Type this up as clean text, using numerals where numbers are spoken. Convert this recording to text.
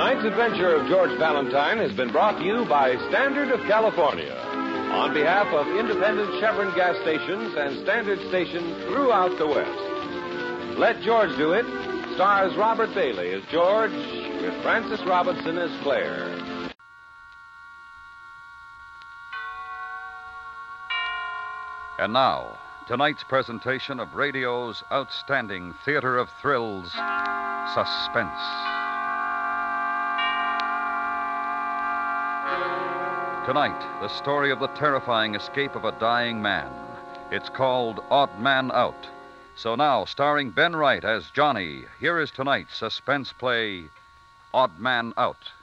Tonight's adventure of George Valentine has been brought to you by Standard of California on behalf of independent Chevron gas stations and Standard stations throughout the West. Let George Do It stars Robert Bailey as George with Frances Robinson as Claire. And now, tonight's presentation of radio's outstanding theater of thrills, Suspense. Tonight, the story of the terrifying escape of a dying man. It's called Odd Man Out. So now, starring Ben Wright as Johnny, here is tonight's suspense play, Odd Man Out.